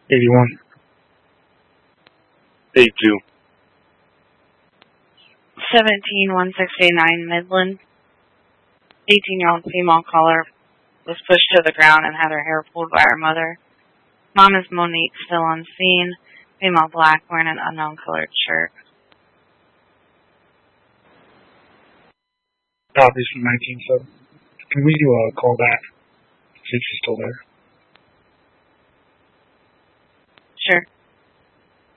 81. 82. 17169 Midland. 18-year-old female caller was pushed to the ground and had her hair pulled by her mother. Mom is Monique, still on scene. Female black, wearing an unknown colored shirt. Copies from 19. Can we do a call back? See if she's still there. Sure.